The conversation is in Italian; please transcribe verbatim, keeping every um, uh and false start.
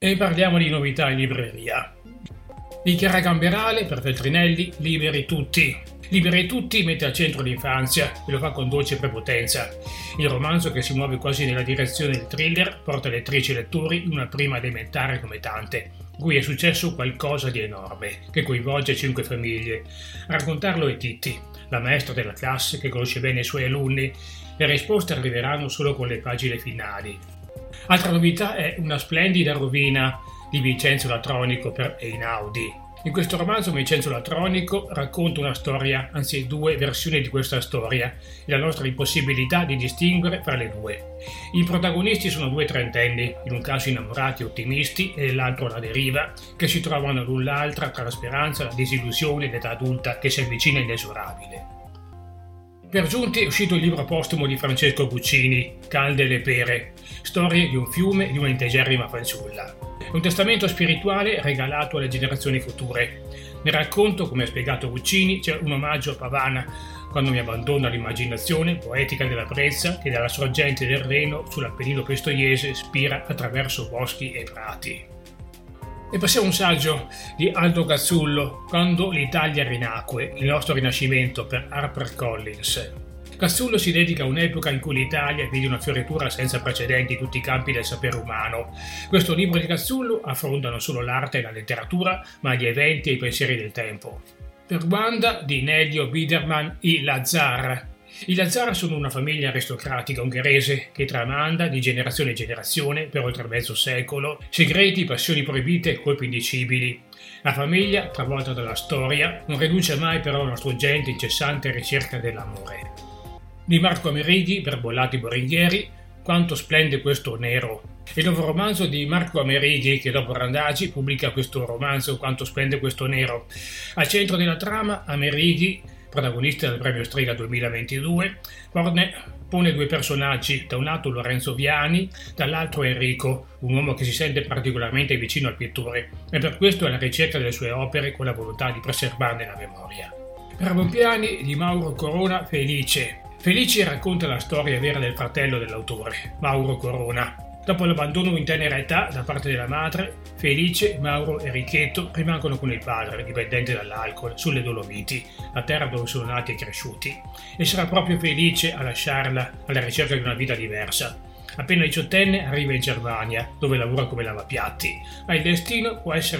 E parliamo di novità in libreria. Di Chiara Gamberale per Feltrinelli, Liberi tutti. Liberi tutti mette al centro l'infanzia e lo fa con dolce prepotenza. Il romanzo, che si muove quasi nella direzione del thriller, porta lettrici e lettori in una prima elementare come tante, in cui è successo qualcosa di enorme, che coinvolge cinque famiglie. A raccontarlo è Titti, la maestra della classe che conosce bene i suoi alunni. Le risposte arriveranno solo con le pagine finali. Altra novità è Una splendida rovina di Vincenzo Latronico per Einaudi. In questo romanzo Vincenzo Latronico racconta una storia, anzi due versioni di questa storia, e la nostra impossibilità di distinguere fra le due. I protagonisti sono due trentenni, in un caso innamorati e ottimisti e nell'altro alla deriva, che si trovano l'un l'altra tra la speranza, la disillusione e l'età adulta che si avvicina inesorabile. Per giunti è uscito il libro postumo di Francesco Guccini, Calde le pere, storie di un fiume e di un'integerrima fanciulla. È un testamento spirituale regalato alle generazioni future. Nel racconto, come ha spiegato Guccini, c'è un omaggio a Pavana, quando mi abbandono all'immaginazione poetica della brezza che dalla sorgente del Reno sull'Appennino pistoiese spira attraverso boschi e prati. E passiamo a un saggio di Aldo Cazzullo, Quando l'Italia rinacque, il nostro rinascimento, per HarperCollins. Cazzullo si dedica a un'epoca in cui l'Italia vide una fioritura senza precedenti in tutti i campi del sapere umano. Questo libro di Cazzullo affronta non solo l'arte e la letteratura, ma gli eventi e i pensieri del tempo. Per Wanda di Nelio Biderman, i Lazzar. I Lazzar sono una famiglia aristocratica ungherese che tramanda di generazione in generazione per oltre mezzo secolo segreti, passioni proibite e colpi indicibili. La famiglia, travolta dalla storia, non rinuncia mai però a una struggente e incessante ricerca dell'amore. Di Marco Amerighi per Bollati Borighieri, Quanto splende questo nero. Il nuovo romanzo di Marco Amerighi, che dopo Randagi pubblica questo romanzo Quanto splende questo nero. Al centro della trama Amerighi, protagonista del premio Strega duemilaventidue, pone due personaggi, da un lato Lorenzo Viani, dall'altro Enrico, un uomo che si sente particolarmente vicino al pittore e per questo è alla ricerca delle sue opere con la volontà di preservarne la memoria. Per Bompiani di Mauro Corona, Felice. Felice racconta la storia vera del fratello dell'autore, Mauro Corona. Dopo l'abbandono in tenera età da parte della madre, Felice, Mauro e Ricchetto rimangono con il padre, dipendente dall'alcol, sulle Dolomiti, la terra dove sono nati e cresciuti, e sarà proprio Felice a lasciarla alla ricerca di una vita diversa. Appena diciottenne arriva in Germania, dove lavora come lavapiatti, ma il destino può essere